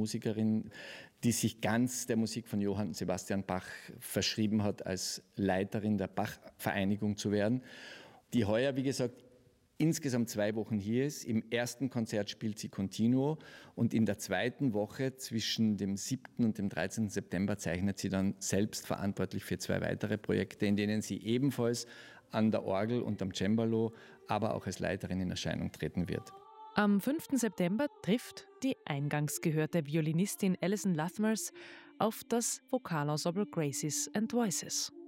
Musikerin, die sich ganz der Musik von Johann Sebastian Bach verschrieben hat, als Leiterin der Bach-Vereinigung zu werden, die heuer, wie gesagt, insgesamt 2 Wochen hier ist. Im ersten Konzert spielt sie Continuo und in der zweiten Woche zwischen dem 7. und dem 13. September zeichnet sie dann selbst verantwortlich für 2 weitere Projekte, in denen sie ebenfalls an der Orgel und am Cembalo, aber auch als Leiterin in Erscheinung treten wird. Am 5. September trifft die eingangs gehörte Violinistin Alison Lathmers auf das Vokalensemble Graces and Voices.